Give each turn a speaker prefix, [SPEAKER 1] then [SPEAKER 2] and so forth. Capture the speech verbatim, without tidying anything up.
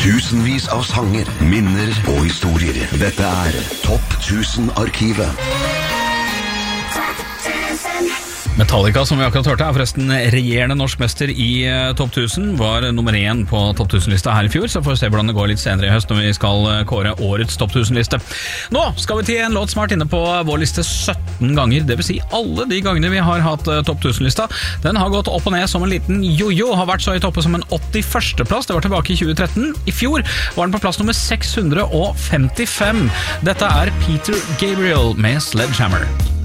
[SPEAKER 1] Tusenvis av sanger, minner og historier. Dette er Topp tusen-arkivet.
[SPEAKER 2] Metallica, som vi akkurat hørte, er forresten regjerende norsk mester i uh, Topp tusen, var nummer én på Topp tusen-lista her i fjor, så får vi se hvordan det går litt senere i høst når vi skal uh, kåre årets Topp tusen-liste. Nå skal vi til en låt som har vært inne på vår liste sytten ganger, det vil si alle de gangene vi har hatt uh, Topp tusen-lista. Den har gått opp og ned som en liten jojo, har vært så høyt oppe som en åttiførste plass, det var tilbake i tjue tretten. I fjor var den på plass nummer seks hundre femtifem. Dette er Peter Gabriel med Sledgehammer.